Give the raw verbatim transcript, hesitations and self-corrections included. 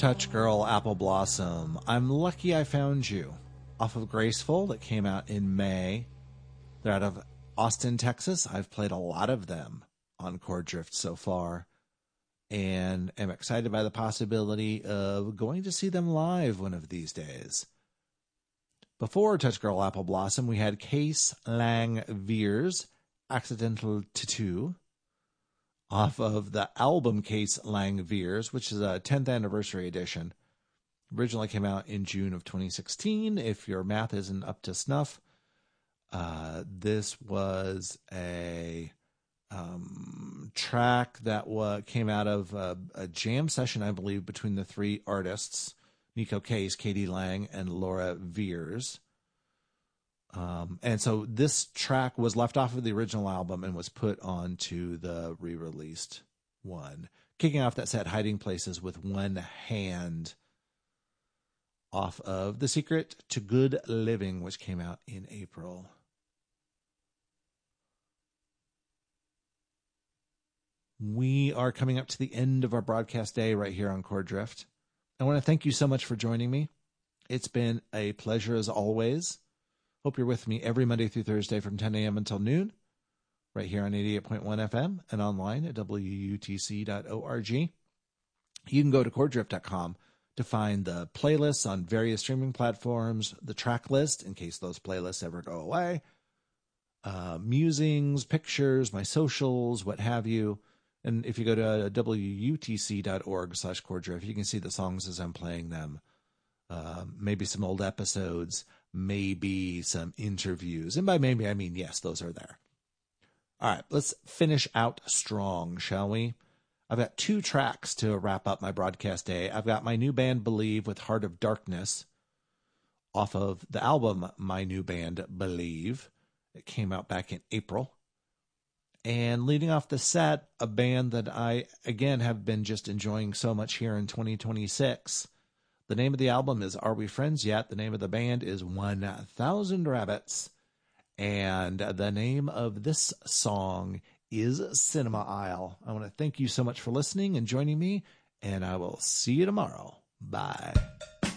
Touch Girl Apple Blossom, I'm Lucky I Found You, off of Graceful, that came out in May. They're out of Austin, Texas. I've played a lot of them on Chord Drift so far, and am excited by the possibility of going to see them live one of these days. Before Touch Girl Apple Blossom, we had Case Lang Veers, Accidental Tattoo, off of the album Case Lang Veers, which is a tenth anniversary edition. Originally came out in June of twenty sixteen, if your math isn't up to snuff. Uh, this was a um, track that wa- came out of a, a jam session, I believe, between the three artists, Nico Case, Katie Lang, and Laura Veers. Um, and so this track was left off of the original album and was put onto the re-released one. Kicking off that set, Hiding Places with One Hand, off of The Secret to Good Living, which came out in April. We are coming up to the end of our broadcast day right here on Chord Drift. I want to thank you so much for joining me. It's been a pleasure as always. Hope you're with me every Monday through Thursday from ten a.m. until noon, right here on eighty-eight point one F M and online at W U T C dot org. You can go to chord drift dot com to find the playlists on various streaming platforms, the track list in case those playlists ever go away, uh, musings, pictures, my socials, what have you. And if you go to W U T C dot org slash chord drift, you can see the songs as I'm playing them. Uh, maybe some old episodes, maybe some interviews. And by maybe, I mean, yes, those are there. All right, let's finish out strong, shall we? I've got two tracks to wrap up my broadcast day. I've got my new band, Believe, with Heart of Darkness, off of the album My New Band, Believe. It came out back in April. And leading off the set, a band that I, again, have been just enjoying so much here in twenty twenty-six. The name of the album is Are We Friends Yet? The name of the band is one thousand Rabbits. And the name of this song is Cinema Aisle. I want to thank you so much for listening and joining me, and I will see you tomorrow. Bye.